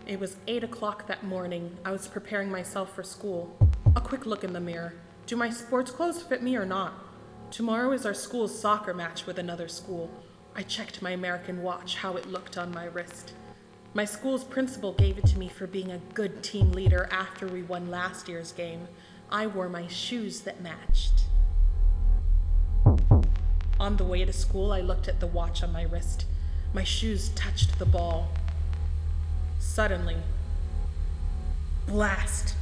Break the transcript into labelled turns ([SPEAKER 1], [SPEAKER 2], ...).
[SPEAKER 1] It was 8 o'clock that morning. I was preparing myself for school. A quick look in the mirror. Do my sports clothes fit me or not? Tomorrow is our school's soccer match with another school. I checked my American watch, how it looked on my wrist. My school's principal gave it to me for being a good team leader after we won last year's game. I wore my shoes that matched. On the way to school, I looked at the watch on my wrist. My shoes touched the ball. Suddenly, blast!